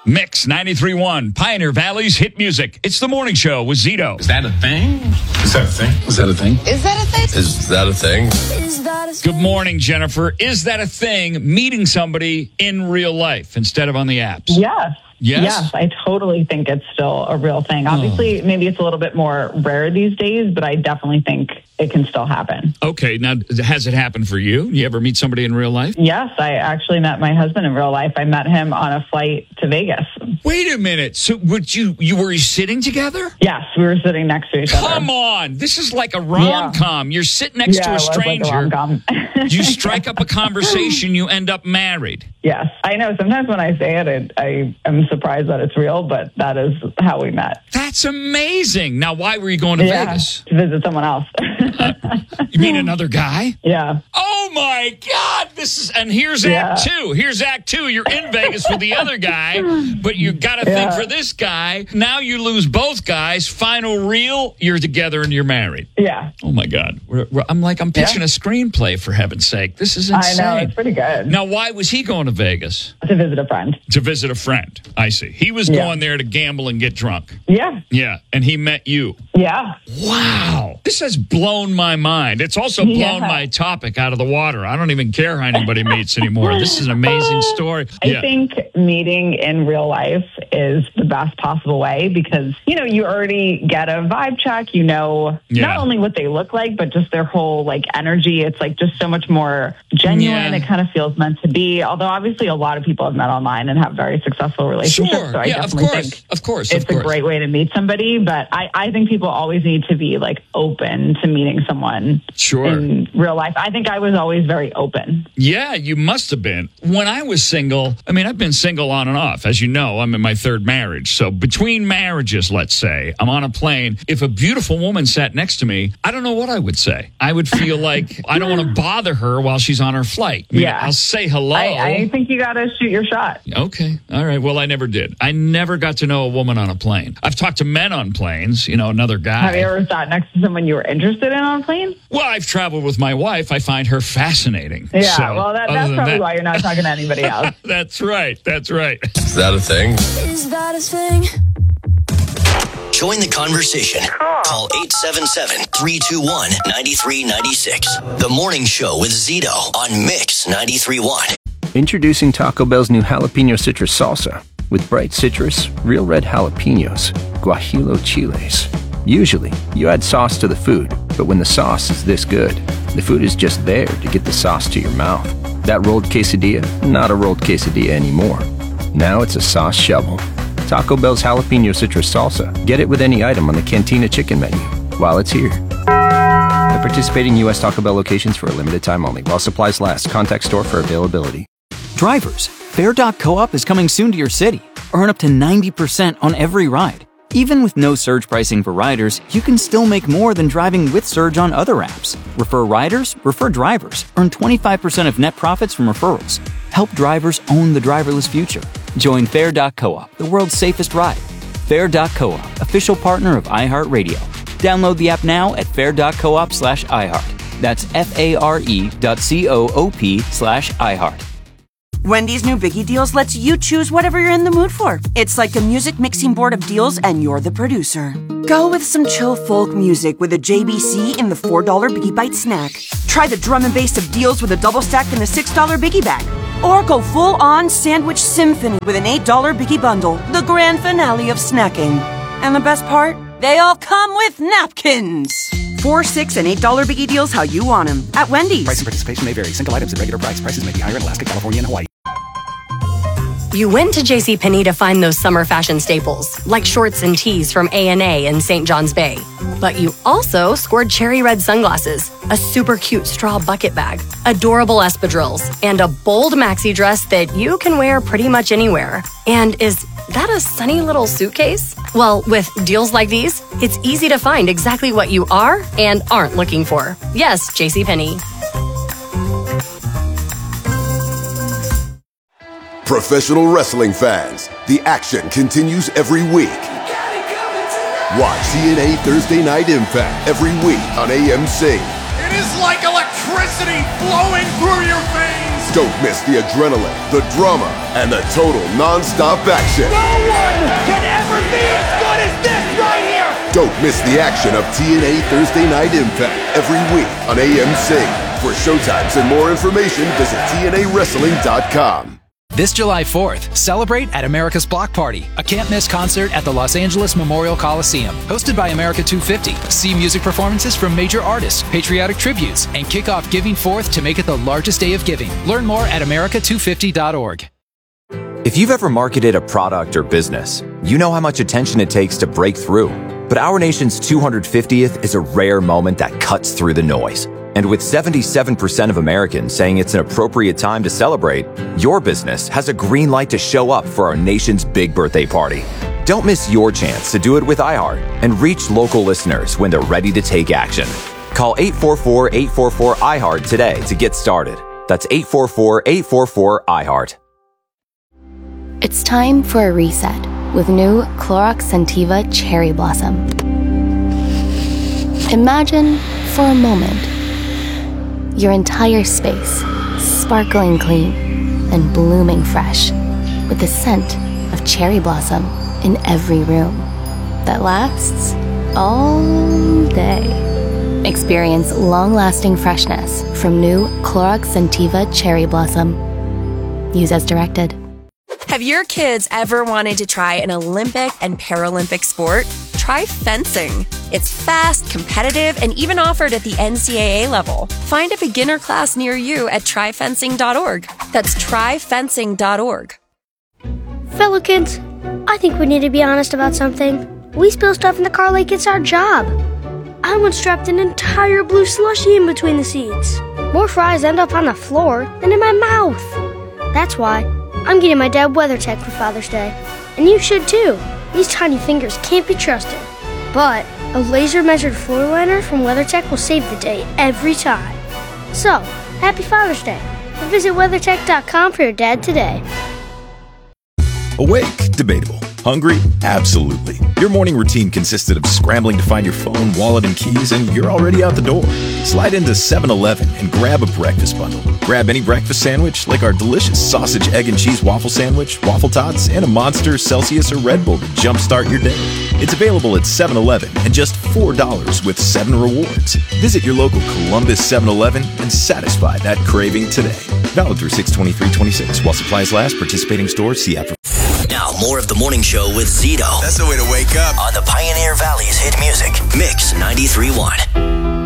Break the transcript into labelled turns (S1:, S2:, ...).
S1: Mix 93.1, Pioneer Valley's hit music. It's the morning show with Zito.
S2: Is that a thing?
S3: Is that a thing?
S4: Is that a thing?
S5: Is that a thing?
S4: Is that a thing?
S1: Good morning, Jennifer. Is that a thing, meeting somebody in real life instead of on the apps?
S6: Yes.
S1: Yes?
S6: I totally think it's still a real thing. Obviously, maybe it's a little bit more rare these days, but I definitely think it can still happen.
S1: Okay, now, has it happened for you? You ever meet somebody in real life?
S6: Yes, I actually met my husband in real life. I met him on a flight to Vegas.
S1: Wait a minute. So were you sitting together?
S6: Yes, we were sitting next to each other.
S1: Come on. This is like a rom-com. You're sitting next to a stranger.
S6: Like a rom-com.
S1: You strike up a conversation, you end up married.
S6: Yes, I know. Sometimes when I say it, I am surprised that it's real, but that is how we met.
S1: That's amazing. Now, why were you going to Vegas?
S6: To visit someone else.
S1: You mean another guy?
S6: Yeah.
S1: Oh my God! And here's Act Two. Here's Act Two. You're in Vegas with the other guy, but you got to think for this guy. Now you lose both guys. Final reel, you're together and you're married.
S6: Yeah.
S1: Oh my God! I'm pitching a screenplay, for heaven's sake. This is insane.
S6: I know, it's pretty good.
S1: Now, why was he going to Vegas?
S6: To visit a friend.
S1: To visit a friend. I see. He was going there to gamble and get drunk.
S6: Yeah.
S1: Yeah, and he met you.
S6: Yeah.
S1: Wow. This has blown my mind. It's also blown my topic out of the water. I don't even care how anybody meets anymore. This is an amazing story.
S6: I think meeting in real life is the best possible way because, you already get a vibe check. You know not only what they look like, but just their whole, energy. It's, just so much more genuine. It kind of feels meant to be. Although, obviously, a lot of people have met online and have very successful relationships.
S1: Sure.
S6: So I definitely think it's a great way to meet somebody. But I think people always need to be, open to meeting someone in real life. I think I was always very open.
S1: Yeah, you must have been. When I was single, I've been single on and off. As you know, I'm in my third marriage. So between marriages, let's say, I'm on a plane. If a beautiful woman sat next to me, I don't know what I would say. I would feel like I don't want to bother her while she's on her flight. I'll say hello.
S6: I think you got to shoot your shot.
S1: Okay. All right. Well, I never did. I never got to know a woman on a plane. I've talked to men on planes, another guy.
S6: Have you ever sat next to someone you were interested in on a plane?
S1: Well, I've traveled with my wife. I find her fascinating.
S6: Yeah,
S1: so,
S6: well, that's probably why you're not talking to anybody else.
S1: That's right.
S4: Is that a thing?
S5: Is that a thing?
S7: Join the conversation. Call 877-321-9396. The Morning Show with Zito on Mix 93.1.
S8: Introducing Taco Bell's new jalapeno citrus salsa with bright citrus, real red jalapenos, guajillo chiles. Usually, you add sauce to the food, but when the sauce is this good, the food is just there to get the sauce to your mouth. That rolled quesadilla, not a rolled quesadilla anymore. Now it's a sauce shovel. Taco Bell's jalapeno citrus salsa. Get it with any item on the Cantina chicken menu while it's here. At participating U.S. Taco Bell locations for a limited time only. While supplies last. Contact store for availability.
S9: Drivers, Fare.coop is coming soon to your city. Earn up to 90% on every ride. Even with no surge pricing for riders, you can still make more than driving with surge on other apps. Refer riders, refer drivers. Earn 25% of net profits from referrals. Help drivers own the driverless future. Join Fare.coop, the world's safest ride. Fare.coop, official partner of iHeartRadio. Download the app now at fare.coop/iHeart. That's FARE.coop/iHeart.
S10: Wendy's new Biggie Deals lets you choose whatever you're in the mood for. It's like a music mixing board of deals, and you're the producer. Go with some chill folk music with a JBC in the $4 Biggie Bite snack. Try the drum and bass of deals with a double stack in the $6 Biggie Bag. Or go full-on sandwich symphony with an $8 Biggie Bundle, the grand finale of snacking. And the best part? They all come with napkins. $4, $6, and $8 Biggie Deals how you want them at Wendy's.
S11: Price and participation may vary. Single items at regular price. Prices may be higher in Alaska, California, and Hawaii.
S12: You went to JCPenney to find those summer fashion staples, like shorts and tees from A&A in St. John's Bay. But you also scored cherry red sunglasses, a super cute straw bucket bag, adorable espadrilles, and a bold maxi dress that you can wear pretty much anywhere. And is that a sunny little suitcase? Well, with deals like these, it's easy to find exactly what you are and aren't looking for. Yes, JCPenney.
S13: Professional wrestling fans, the action continues every week. Watch TNA Thursday Night Impact every week on AMC.
S14: It is like electricity flowing through your veins.
S13: Don't miss the adrenaline, the drama, and the total non-stop action.
S2: No one can ever be as good as this right here!
S13: Don't miss the action of TNA Thursday Night Impact every week on AMC. For showtimes and more information, visit TNAWrestling.com.
S3: This July 4th, celebrate at America's Block Party, a can't-miss concert at the Los Angeles Memorial Coliseum. Hosted by America 250, see music performances from major artists, patriotic tributes, and kick off Giving Forth to make it the largest day of giving. Learn more at america250.org.
S5: If you've ever marketed a product or business, you know how much attention it takes to break through. But our nation's 250th is a rare moment that cuts through the noise. And with 77% of Americans saying it's an appropriate time to celebrate, your business has a green light to show up for our nation's big birthday party. Don't miss your chance to do it with iHeart and reach local listeners when they're ready to take action. Call 844-844-iHeart today to get started. That's 844-844-iHeart.
S14: It's time for a reset with new Clorox Scentiva Cherry Blossom. Imagine for a moment your entire space sparkling clean and blooming fresh with the scent of cherry blossom in every room that lasts all day. Experience long-lasting freshness from new Clorox Scentiva Cherry Blossom. Use as directed.
S15: Have your kids ever wanted to try an Olympic and Paralympic sport? Try fencing. It's fast, competitive, and even offered at the NCAA level. Find a beginner class near you at tryfencing.org. That's tryfencing.org.
S16: Fellow kids, I think we need to be honest about something. We spill stuff in the car like it's our job. I once dropped an entire blue slushie in between the seats. More fries end up on the floor than in my mouth. That's why I'm getting my dad WeatherTech for Father's Day. And you should too. These tiny fingers can't be trusted. But a laser-measured floor liner from WeatherTech will save the day every time. So, happy Father's Day. And visit WeatherTech.com for your dad today.
S17: Awake? Debatable. Hungry? Absolutely. Your morning routine consisted of scrambling to find your phone, wallet, and keys, and you're already out the door. Slide into 7-Eleven and grab a breakfast bundle. Grab any breakfast sandwich, like our delicious sausage, egg, and cheese waffle sandwich, waffle tots, and a Monster, Celsius, or Red Bull to jumpstart your day. It's available at 7-Eleven and just $4 with 7 rewards. Visit your local Columbus 7-Eleven and satisfy that craving today. Valid through 6/23/26 while supplies last. Participating stores. See app.
S7: Now, more of the morning show with Zito.
S18: That's the way to wake up.
S7: On the Pioneer Valley's hit music, Mix 93.1.